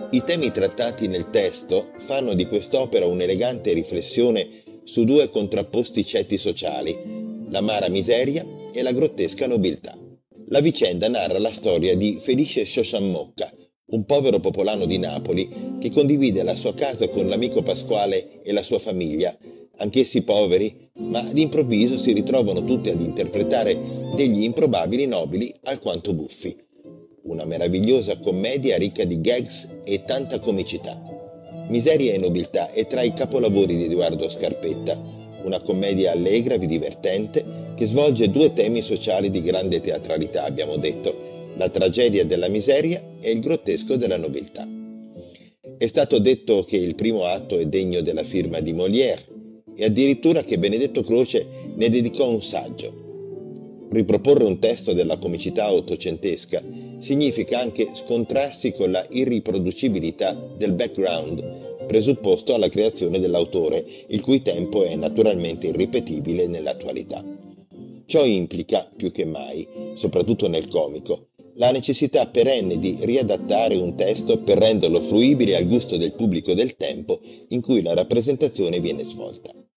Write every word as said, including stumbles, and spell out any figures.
I temi trattati nel testo fanno di quest'opera un'elegante riflessione su due contrapposti ceti sociali, l'amara miseria e la grottesca nobiltà. La vicenda narra la storia di Felice Sciosciammocca, un povero popolano di Napoli che condivide la sua casa con l'amico Pasquale e la sua famiglia, anch'essi poveri, ma d'improvviso si ritrovano tutti ad interpretare degli improbabili nobili alquanto buffi. Una meravigliosa commedia ricca di gags e tanta comicità. Miseria e nobiltà è tra i capolavori di Edoardo Scarpetta, una commedia allegra e divertente che svolge due temi sociali di grande teatralità, abbiamo detto, la tragedia della miseria e il grottesco della nobiltà. È stato detto che il primo atto è degno della firma di Molière e addirittura che Benedetto Croce ne dedicò un saggio. Riproporre un testo della comicità ottocentesca significa anche scontrarsi con la irriproducibilità del background presupposto alla creazione dell'autore, il cui tempo è naturalmente irripetibile nell'attualità. Ciò implica, più che mai, soprattutto nel comico, la necessità perenne di riadattare un testo per renderlo fruibile al gusto del pubblico del tempo in cui la rappresentazione viene svolta.